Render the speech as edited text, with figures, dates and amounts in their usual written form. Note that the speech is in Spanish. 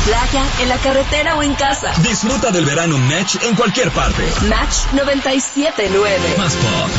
playa, en la carretera o en casa. Disfruta del verano Match en cualquier parte. Match 97.9. Más pop.